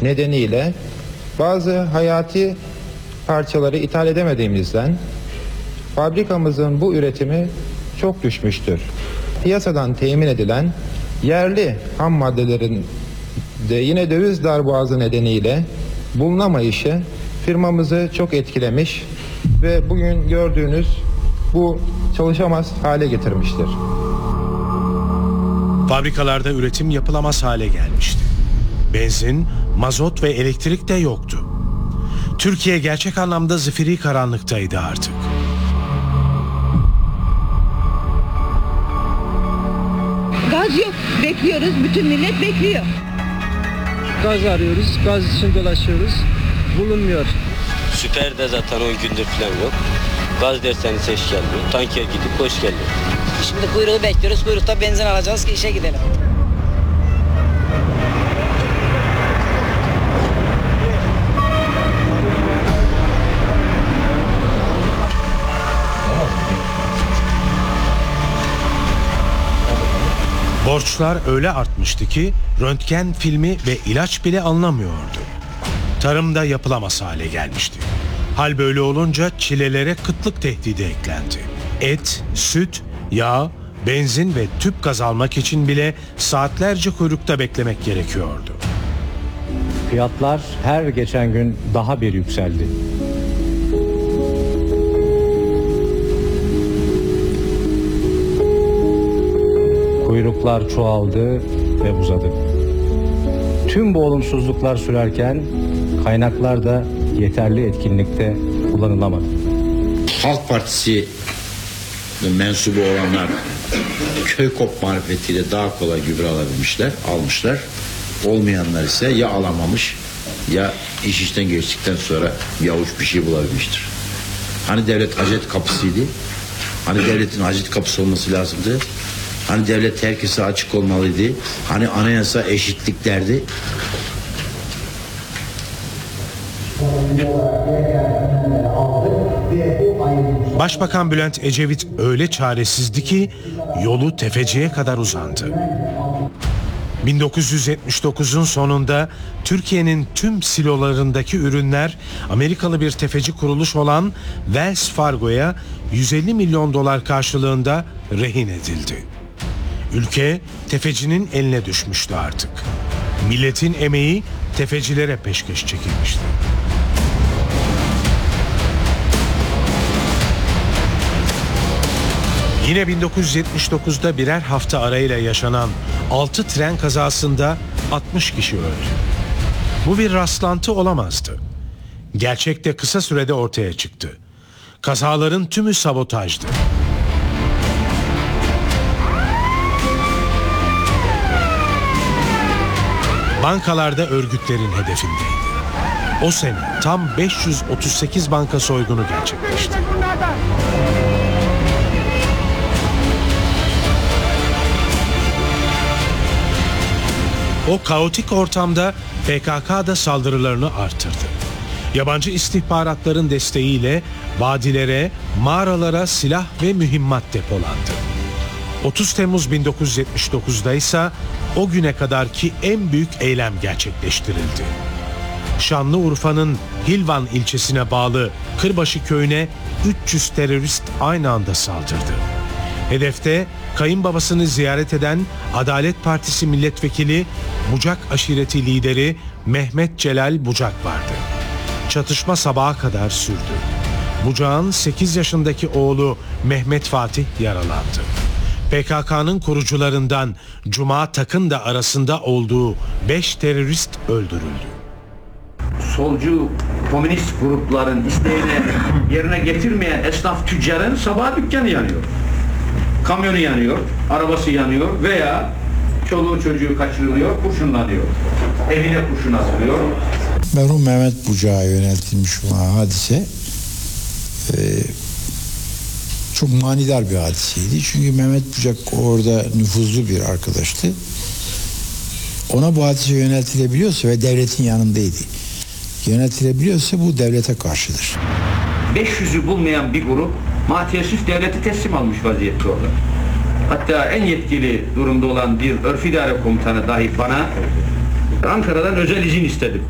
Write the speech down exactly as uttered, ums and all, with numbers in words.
nedeniyle bazı hayati parçaları ithal edemediğimizden fabrikamızın bu üretimi çok düşmüştür. Piyasadan temin edilen yerli ham maddelerin de yine döviz darboğazı nedeniyle bulunamayışı firmamızı çok etkilemiş ve bugün gördüğünüz bu çalışamaz hale getirmiştir. Fabrikalarda üretim yapılamaz hale gelmişti. Benzin, mazot ve elektrik de yoktu. Türkiye gerçek anlamda zifiri karanlıktaydı artık. Gaz yok. Bekliyoruz. Bütün millet bekliyor. Gaz arıyoruz. Gaz için dolaşıyoruz. Bulunmuyor. Süper'de zaten on gündür falan yok. Gaz derseniz hiç gelmiyor. Tanker gidip boş geliyor. Şimdi kuyruğu bekliyoruz. Kuyrukta benzin alacağız ki işe gidelim. Borçlar öyle artmıştı ki röntgen filmi ve ilaç bile alınamıyordu. Tarım da yapılamaz hale gelmişti. Hal böyle olunca çilelere kıtlık tehdidi eklendi. Et, süt, yağ, benzin ve tüp gaz almak için bile saatlerce kuyrukta beklemek gerekiyordu. Fiyatlar her geçen gün daha bir yükseldi. Kuyruklar çoğaldı ve uzadı. Tüm bu olumsuzluklar sürerken kaynaklar da yeterli etkinlikte kullanılamadı. Halk Partisi mensubu olanlar köy kop marifetiyle daha kolay gübre alabilmişler, almışlar. Olmayanlar ise ya alamamış ya iş işten geçtikten sonra bir avuç bir şey bulabilmiştir. Hani devlet hacet kapısıydı, hani devletin hacet kapısı olması lazımdı. Hani devlet herkese açık olmalıydı. Hani anayasa eşitlik derdi. Başbakan Bülent Ecevit öyle çaresizdi ki yolu tefeciye kadar uzandı. bin dokuz yüz yetmiş dokuzun sonunda Türkiye'nin tüm silolarındaki ürünler Amerikalı bir tefeci kuruluş olan Wells Fargo'ya yüz elli milyon dolar karşılığında rehin edildi. Ülke tefecinin eline düşmüştü artık. Milletin emeği tefecilere peşkeş çekilmişti. Yine bin dokuz yüz yetmiş dokuzda birer hafta arayla yaşanan altı tren kazasında altmış kişi öldü. Bu bir rastlantı olamazdı. Gerçek de kısa sürede ortaya çıktı. Kazaların tümü sabotajdı. Bankalarda örgütlerin hedefindeydi. O sene tam beş yüz otuz sekiz banka soygunu gerçekleşti. O kaotik ortamda P K K da saldırılarını artırdı. Yabancı istihbaratların desteğiyle vadilere, mağaralara silah ve mühimmat depolandı. otuz Temmuz bin dokuz yüz yetmiş dokuzda ise o güne kadarki en büyük eylem gerçekleştirildi. Şanlıurfa'nın Hilvan ilçesine bağlı Kırbaşı köyüne üç yüz terörist aynı anda saldırdı. Hedefte kayınbabasını ziyaret eden Adalet Partisi milletvekili Bucak aşireti lideri Mehmet Celal Bucak vardı. Çatışma sabaha kadar sürdü. Bucak'ın sekiz yaşındaki oğlu Mehmet Fatih yaralandı. P K K'nın kurucularından Cuma Takın da arasında olduğu beş terörist öldürüldü. Solcu komünist grupların isteğini yerine getirmeyen esnaf tüccarın sabah dükkanı yanıyor. Kamyonu yanıyor, arabası yanıyor veya çoluğu çocuğu kaçırılıyor, kurşunlanıyor. Evine kurşun asılıyor. Merhum Mehmet Bucak'a yöneltilmiş olan hadise e, çok manidar bir hadiseydi. Çünkü Mehmet Bucak orada nüfuzlu bir arkadaştı. Ona bu hadise yöneltilebiliyorsa ve devletin yanındaydı. Yöneltilebiliyorsa bu devlete karşıdır. beş yüzü bulmayan bir grup maalesef devleti teslim almış vaziyette orada. Hatta en yetkili durumda olan bir örf idare komutanı dahi bana Ankara'dan özel izin istedi.